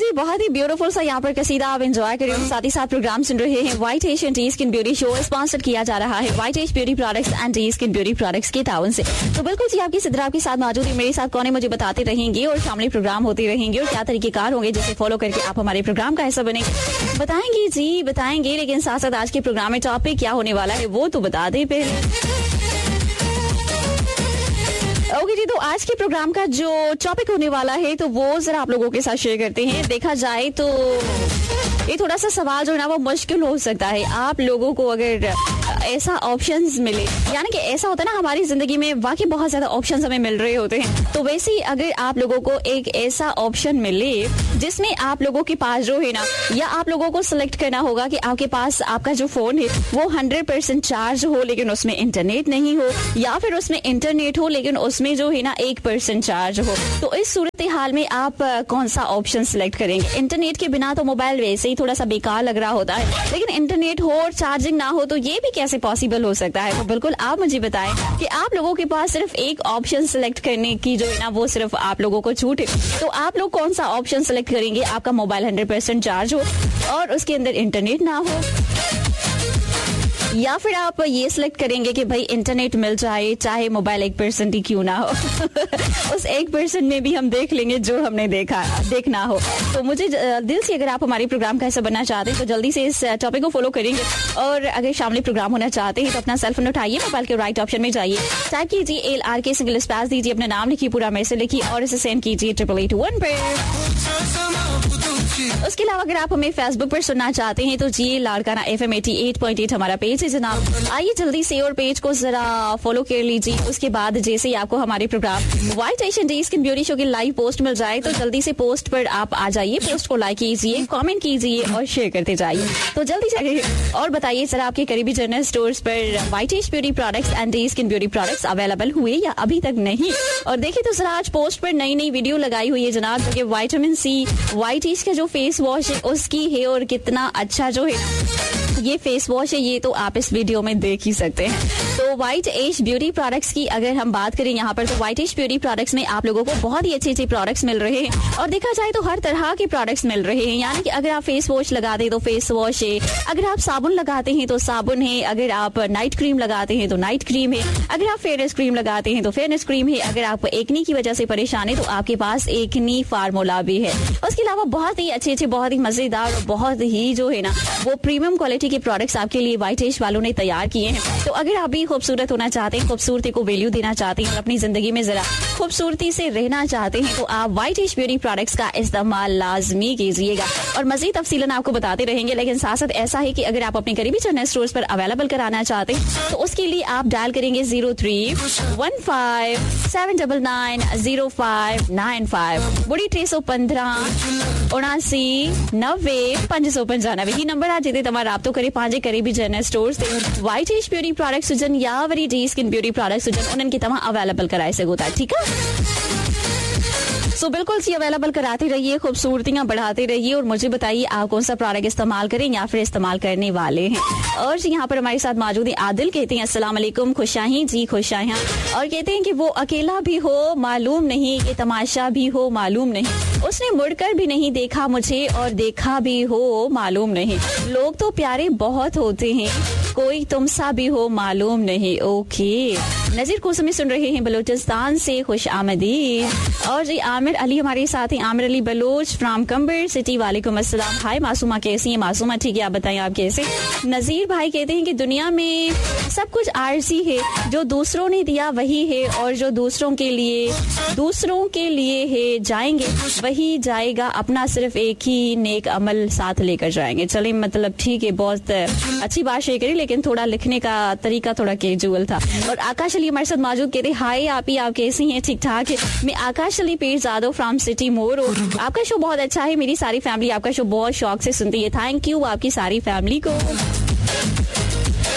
बहुत ही ब्यूटीफुल सा यहाँ पर कसीदा आप एंजॉय कर रहे हो, साथ ही साथ प्रोग्राम सुन रहे हैं। White Asian T skin beauty show sponsor किया जा रहा है white ash beauty products and T skin beauty products के ताउन से। तो बिल्कुल जी आपकी सिद्रा आपके साथ मौजूद है, मेरे साथ कौन है मुझे बताते रहेंगे और शामिल प्रोग्राम होते रहेंगे और क्या तरीकेकार होंगे जिसे फॉलो करके आप हमारे प्रोग्राम का हिस्सा बने बताएंगे जी बताएंगे। लेकिन साथ साथ आज के प्रोग्राम में टॉपिक क्या होने वाला है वो तो बता दें पहले। ओके जी, तो आज के प्रोग्राम का जो टॉपिक होने वाला है तो वो जरा आप लोगों के साथ शेयर करते हैं। देखा जाए तो ये थोड़ा सा सवाल जो है ना वो मुश्किल हो सकता है आप लोगों को अगर ऐसा ऑप्शंस मिले, यानी कि ऐसा होता है ना हमारी जिंदगी में वाकई बहुत ज्यादा ऑप्शंस हमें मिल रहे होते हैं। तो वैसे ही अगर आप लोगों को एक ऐसा ऑप्शन मिले जिसमें आप लोगों के पास जो है ना, या आप लोगों को सिलेक्ट करना होगा कि आपके पास आपका जो फोन है वो 100% चार्ज हो लेकिन उसमें इंटरनेट नहीं हो, या फिर उसमें इंटरनेट हो लेकिन उसमें जो है ना 1% चार्ज हो, तो इस सूरत हाल में आप कौन सा ऑप्शन सिलेक्ट करेंगे? इंटरनेट के बिना तो मोबाइल वैसे ही थोड़ा सा बेकार लग रहा होता है, लेकिन इंटरनेट हो और चार्जिंग ना हो तो ये भी कैसे पॉसिबल हो सकता है? तो बिल्कुल आप मुझे बताएं कि आप लोगों के पास सिर्फ एक ऑप्शन सिलेक्ट करने की जो है ना वो सिर्फ आप लोगों को छूट है, तो आप लोग कौन सा ऑप्शन सिलेक्ट करेंगे? आपका मोबाइल 100% चार्ज हो और उसके अंदर इंटरनेट ना हो, या फिर आप ये सिलेक्ट करेंगे कि भाई इंटरनेट मिल जाए चाहे मोबाइल 1% ही क्यों ना हो उस 1% में भी हम देख लेंगे जो हमने देखना हो। तो मुझे दिल से अगर आप हमारे प्रोग्राम का हिस्सा बनना चाहते हैं तो जल्दी से इस टॉपिक को फॉलो करेंगे, और अगर शामिल प्रोग्राम होना चाहते हैं तो अपना सेल फोन उठाइए, मोबाइल के राइट ऑप्शन में जाइए, टाइप कीजिए LRK सिंगल स्पेस दीजिए, अपना नाम लिखिए, पूरा मैसेज लिखिए और इसे सेंड कीजिए 8881 पे। उसके अलावा अगर आप हमें फेसबुक पर सुनना चाहते हैं तो जी लाड़काना FM 88.8 हमारा पेज है जनाब, आइए जल्दी से और पेज को जरा फॉलो कर लीजिए। उसके बाद जैसे ही आपको हमारे programme white Asian T skin beauty show की लाइव पोस्ट मिल जाए तो जल्दी से पोस्ट पर आप आ जाइए, पोस्ट को लाइक कीजिए, कमेंट कीजिए और शेयर करते जाइए। तो जल्दी से और बताइए सर आपके करीबी जनरल स्टोर्स पर white ash beauty products and T skin beauty products available हुए या अभी तक नहीं। और देखिए तो सर आज पोस्ट पर नई नई वीडियो लगाई हुई है जनाब, जो कि विटामिन C व्हाइट एश का जो फेस वॉश है उसकी है, और कितना अच्छा जो है ये फेस वॉश है ये तो आप इस वीडियो में देख ही सकते हैं। तो व्हाइट एश ब्यूटी प्रोडक्ट्स की अगर हम बात करें यहाँ पर तो व्हाइट एश ब्यूटी प्रोडक्ट्स में आप लोगों को बहुत ही अच्छे अच्छे प्रोडक्ट्स मिल रहे हैं, और देखा जाए तो हर तरह के प्रोडक्ट्स मिल रहे हैं। यानी कि अगर आप फेस वॉश लगाते हैं तो फेस वॉश है, अगर आप साबुन लगाते हैं तो साबुन है, अगर आप नाइट क्रीम लगाते हैं तो नाइट क्रीम है, अगर आप फेयरनेस क्रीम लगाते हैं तो फेयरनेस क्रीम है, अगर आप एक्नी की वजह से परेशान है तो आपके पास एक्नी फार्मूला भी है। उसके अलावा बहुत ही अच्छे अच्छे बहुत ही मजेदार और बहुत ही जो है ना वो प्रीमियम क्वालिटी के प्रोडक्ट्स आपके लिए व्हाइट एश वालों ने तैयार किए हैं। तो अगर आप भी खूबसूरत होना चाहते हैं, खूबसूरती को वैल्यू देना चाहते हैं और अपनी जिंदगी में जरा खूबसूरती से रहना चाहते हैं तो आप व्हाइट एश ब्यूटी प्रोडक्ट्स का इस्तेमाल लाजमी कीजिएगा, और मजीद तफसीलन आपको बताते रहेंगे। लेकिन साथ साथ ऐसा है कि अगर आप अपने करीबी जनरल स्टोर्स पर अवेलेबल कराना चाहते हैं तो उसके लिए आप डायल करेंगे 0315799095 बुढ़ी 315 7990 ही नंबर आ जेते तमारा राब्तो करे पांजे करीबी जनरल स्टोर्स ते व्हाइट एश ब्यूटी प्रोडक्ट्स सुजन या worry T skin beauty products सुजन उन्हनि खे तव्हां अवेलेबल कराए सघो था। ठीक है, सो बिल्कुल सी अवेलेबल कराते रहिए, खूबसूरतियां बढ़ाते रहिए, और मुझे बताइए आप कौन सा प्रोडक्ट इस्तेमाल करें या फिर इस्तेमाल करने वाले हैं। और जी यहाँ पर हमारे साथ मौजूद है आदिल, कहते हैं अस्सलाम वालेकुम, खुशाही जी खुशाहियाँ, और कहते हैं कि वो अकेला भी हो मालूम नहीं, कि तमाशा भी हो मालूम नहीं, उसने मुड़कर भी नहीं देखा मुझे और देखा भी हो मालूम नहीं, लोग तो प्यारे बहुत होते हैं कोई तुम सा भी हो मालूम नहीं। ओके, नजीर कोसमी सुन रहे हैं बलूचिस्तान से, खुश आमदीद। और जी आमिर अली हमारे साथ हैं, आमिर अली बलोच फ्रॉम कंबर सिटी, वालेकुम अस्सलाम। हाय मासूमा, कैसी है मासूमा? ठीक है, आप बताएं आप कैसे? नजीर भाई कहते हैं कि दुनिया में सब कुछ आरजी है, जो दूसरों ने दिया वही है, और जो दूसरों के लिए है जाएंगे वही जाएगा, अपना सिर्फ एक ही नेक अमल साथ लेकर जाएंगे। चलिए मतलब ठीक है, बहुत अच्छी बात शेयर करी, लेकिन थोड़ा लिखने का तरीका थोड़ा कैजुअल था। और आकाश अली हमारे साथ मौजूद, कहते हाय आप कैसी हैं? ठीक ठाक है, मैं आकाश Ali page Jadav from city मोर। आपका शो बहुत अच्छा है, मेरी सारी फैमिली आपका शो बहुत शौक से सुनती है। थैंक यू आपकी सारी फैमिली को।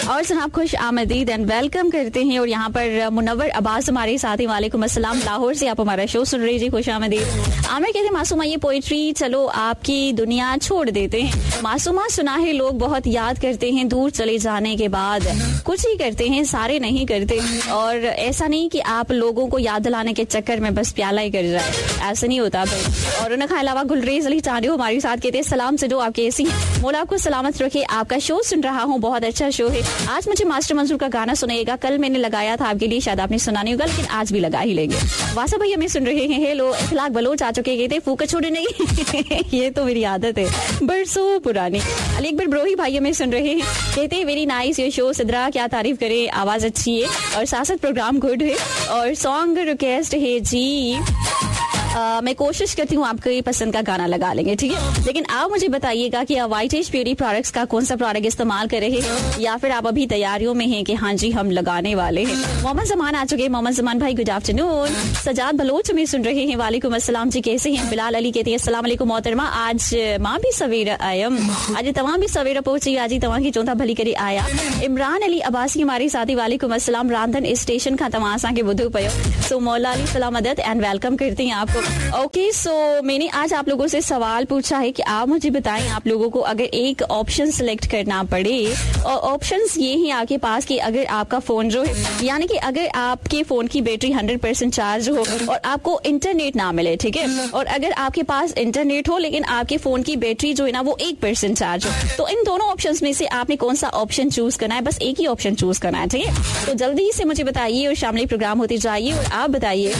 और जनाब खुश आमदीद एंड वेलकम करते हैं। और यहाँ पर मुनव्वर अब्बास हमारे साथ ही, वालेकुम अस्सलाम, लाहौर से आप हमारा शो सुन रहे जी, खुश आमदीद। आमिर कहते हैं मासूमा ये पोइट्री चलो आपकी दुनिया छोड़ देते हैं। मासूमा सुना है लोग बहुत याद करते हैं, दूर चले जाने के बाद कुछ ही करते हैं, सारे नहीं करते। और ऐसा नहीं कि आप लोगों को याद दिलाने के चक्कर में बस प्याला ही कर जाए, ऐसा नहीं होता भाई। और उनके अलावा गुलरेज अली चांडियो हमारे साथ कहते हैं सलाम से जो आप कैसी हैं, मौला आपको सलामत रखे, आपका शो सुन रहा हूँ, बहुत अच्छा शो है। आज मुझे मास्टर मंजूर का गाना सुनाइएगा, कल मैंने लगाया था आपके लिए, शायद आपने सुना नहीं होगा, लेकिन आज भी लगा ही लेंगे। वासा भाई हमें सुन रहे हैं, हेलो। इखलाक बलोच आ चुके, कहते फूका छोड़े नहीं ये तो मेरी आदत है बरसों पुरानी। अली अकबर ब्रोही भाई हमें सुन रहे हैं, कहते हैं वेरी नाइस ये शो, सिद्रा क्या तारीफ करे, आवाज अच्छी है और साथ प्रोग्राम गुड है और सॉन्ग रिक्वेस्ट है जी। मैं कोशिश करती हूँ आपको ये पसंद का गाना लगा लेंगे, ठीक है। लेकिन आप मुझे बताइएगा कि वाइटेज ब्यूटी प्रोडक्ट्स का कौन सा प्रोडक्ट इस्तेमाल कर रहे हैं या फिर आप अभी तैयारियों में हैं कि हाँ जी हम लगाने वाले हैं। मोहम्मद जमान आ चुके हैं, मोहम्मद जमान भाई गुड आफ्टरनून। सजाद बलोच में सुन रहे हैं, वालेकुम अस्सलाम जी कैसे हैं। बिलाल अली कहते हैं अस्सलाम वालेकुम मोहतरमा, आज माँ भी सवेरा आयम, आज तमाम भी सवेरा पहुंची, आज तमाम की चौथा भली करे आया। इमरान अली अब्बासी हमारे साथी, वालेकुम अस्सलाम, रांधन स्टेशन का तमाशा के बुधू पयो। सो मौला अली सलामत एंड वेलकम करते हैं आपको। ओके सो मैंने आज आप लोगों से सवाल पूछा है कि आप मुझे बताएं, आप लोगों को अगर एक ऑप्शन सिलेक्ट करना पड़े और ऑप्शंस ये हैं आपके पास कि अगर आपका फोन जो है, यानी कि अगर आपके फोन की बैटरी 100% चार्ज हो और आपको इंटरनेट ना मिले, ठीक है, और अगर आपके पास इंटरनेट हो लेकिन आपके फोन की बैटरी जो है ना वो 1% चार्ज हो, तो इन दोनों ऑप्शंस में से आपने कौन सा ऑप्शन चूज करना है, बस एक ही ऑप्शन चूज करना है, ठीक है। तो जल्दी से मुझे बताइए और शामिल प्रोग्राम होते जाइए और आप बताइए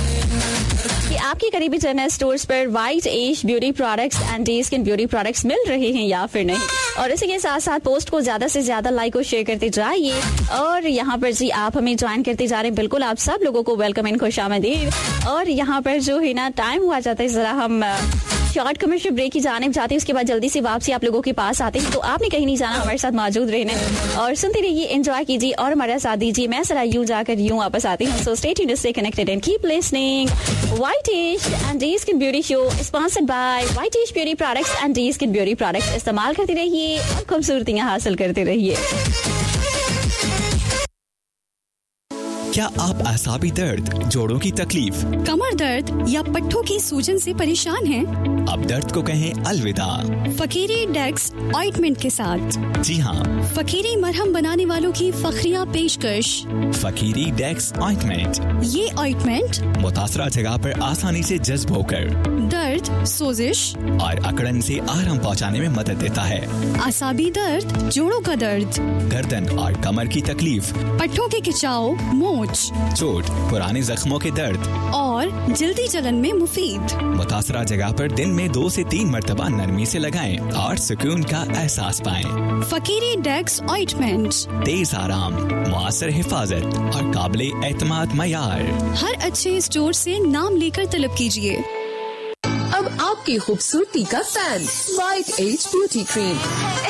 कि आपके करीबी जनरल स्टोर्स पर white as beauty products and day skin beauty products मिल रहे हैं या फिर नहीं। और इसी के साथ साथ पोस्ट को ज्यादा से ज्यादा लाइक और शेयर करते जाइए। और यहाँ पर जी आप हमें ज्वाइन करते जा रहे हैं, बिल्कुल आप सब लोगों को वेलकम इन खुशामदीद। और यहाँ पर जो है ना टाइम हुआ जाता है, जरा हम शॉर्ट कमर्शियल ब्रेक की जाने जाते हैं, उसके बाद जल्दी से वापसी आप लोगों के पास आते हैं। तो आपने कहीं नहीं जाना, हमारे साथ मौजूद रहना और सुनते रहिए, एंजॉय कीजिए और हमारा साथ दीजिए। मैं जरा यूं जाकर यूं वापस आती हूँ। So stay tuned, stay connected and keep listening. वाइटेज and day skin beauty show sponsored by वाइटेज beauty products and day skin beauty products. इस्तेमाल करते रहिए और खूबसूरतियां हासिल करते रहिए। क्या आप असाबी दर्द, जोड़ों की तकलीफ, कमर दर्द या पट्टों की सूजन से परेशान हैं? अब दर्द को कहें अलविदा फकीरी डेक्स ऑइंटमेंट के साथ। जी हाँ, फकीरी मरहम बनाने वालों की फखरिया पेशकश फकीरी डेक्स ऑइंटमेंट। ये ऑइंटमेंट मुतासरा जगह पर आसानी से जज्ब होकर दर्द, सोजिश और अकड़न से आराम पहुँचाने में मदद देता है। असाबी दर्द, जोड़ों का दर्द, गर्दन और कमर की तकलीफ, पट्टों के खिंचाव, मोच, चोट, पुराने जख्मों के दर्द और जल्दी जलन में मुफीद। मुतासरा जगह पर दिन में 2 से 3 मरतबा नरमी से लगाएं और सुकून का एहसास पाएं। फकीरी डेक्स ऑइंटमेंट, तेज आराम, मुआसर हिफाजत और काबिले एतमाद मयार। हर अच्छे स्टोर से नाम लेकर तलब कीजिए। अब आपकी खूबसूरती का fan white as beauty cream.